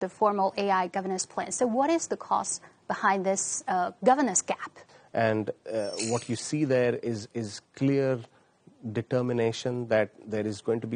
the formal AI governance plan. So what is the cost behind this governance gap? And what you see there is clear determination that there is going to be